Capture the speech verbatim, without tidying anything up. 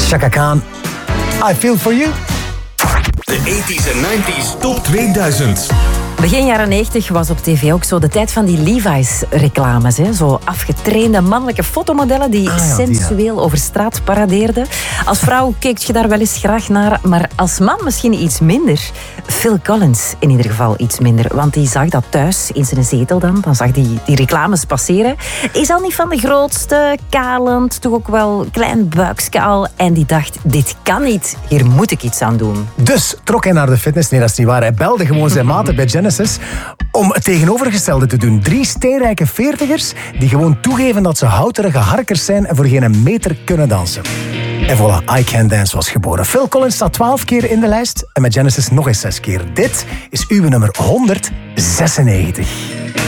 Chaka Khan, I Feel For You. De tachtiger en negentiger Top tweeduizend. Begin jaren negentig was op tv ook zo de tijd van die Levi's-reclames. Hè? Zo afgetrainde mannelijke fotomodellen die Ah, ja, sensueel die, ja. over straat paradeerden. Als vrouw keek je daar wel eens graag naar, maar als man misschien iets minder. Phil Collins in ieder geval iets minder, want die zag dat thuis in zijn zetel dan. Dan zag hij die reclames passeren. Is al niet van de grootste, kalend, toch ook wel klein buikskaal. En die dacht, dit kan niet, hier moet ik iets aan doen. Dus trok hij naar de fitness. Nee, dat is niet waar. Hij belde gewoon zijn maten bij Genesis om het tegenovergestelde te doen. Drie steenrijke veertigers die gewoon toegeven dat ze houterige harkers zijn en voor geen meter kunnen dansen. En voilà, I Can Dance was geboren. Phil Collins staat twaalf keer in de lijst en met Genesis nog eens zes keer. Dit is uw nummer honderdzesennegentig.